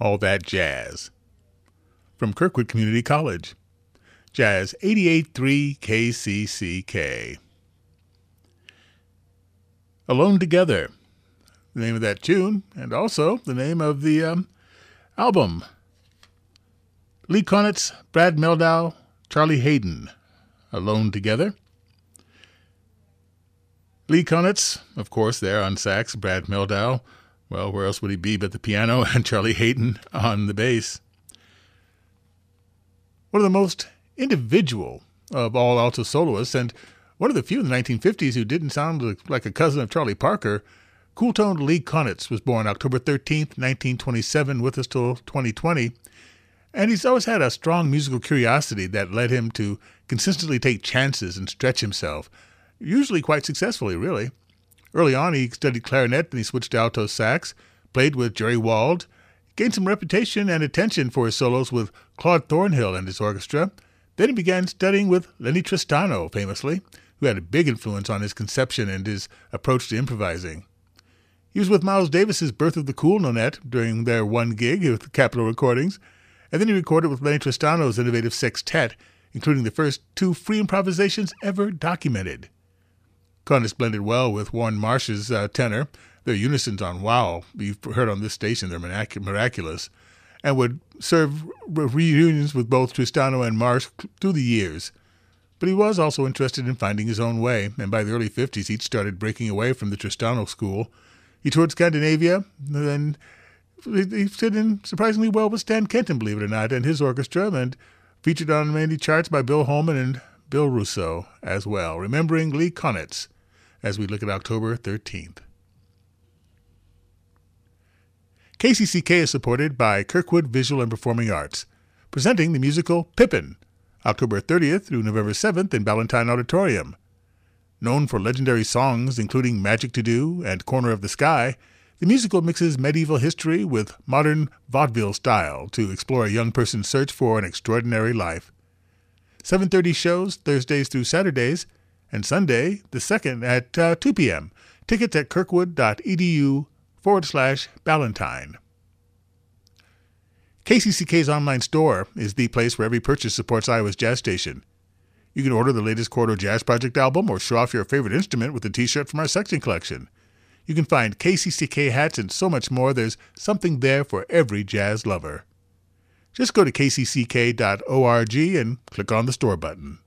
All That Jazz. From Kirkwood Community College. Jazz 88.3 KCCK. Alone Together, the name of that tune, and also the name of the album. Lee Konitz, Brad Mehldau, Charlie Haden, Alone Together. Lee Konitz, of course, there on sax, Brad Mehldau. Well, where else would he be but the piano, and Charlie Haden on the bass. One of the most individual of all alto soloists, and one of the few in the 1950s who didn't sound like a cousin of Charlie Parker, cool-toned Lee Konitz was born October 13th, 1927, with us till 2020, and he's always had a strong musical curiosity that led him to consistently take chances and stretch himself, usually quite successfully, really. Early on, he studied clarinet, then he switched to alto sax, played with Jerry Wald, gained some reputation and attention for his solos with Claude Thornhill and his orchestra. Then he began studying with Lenny Tristano, famously, who had a big influence on his conception and his approach to improvising. He was with Miles Davis's Birth of the Cool Nonet during their one gig with Capitol Recordings, and then he recorded with Lenny Tristano's innovative sextet, including the first 2 free improvisations ever documented. Konitz blended well with Warren Marsh's tenor. Their unisons on Wow, you've heard on this station, they're miraculous, and would serve reunions with both Tristano and Marsh through the years. But he was also interested in finding his own way, and by the early 50s he'd started breaking away from the Tristano school. He toured Scandinavia, and he fit in surprisingly well with Stan Kenton, believe it or not, and his orchestra, and featured on many charts by Bill Holman and Bill Russo as well. Remembering Lee Konitz as we look at October 13th. KCCK is supported by Kirkwood Visual and Performing Arts, presenting the musical Pippin, October 30th through November 7th in Ballantine Auditorium. Known for legendary songs including Magic to Do and Corner of the Sky, the musical mixes medieval history with modern vaudeville style to explore a young person's search for an extraordinary life. 7:30 shows Thursdays through Saturdays, and Sunday, the 2nd at 2 p.m. Tickets at kirkwood.edu/Ballantine. KCCK's online store is the place where every purchase supports Iowa's Jazz Station. You can order the latest Corridor Jazz Project album or show off your favorite instrument with a t-shirt from our section collection. You can find KCCK hats and so much more. There's something there for every jazz lover. Just go to kcck.org and click on the store button.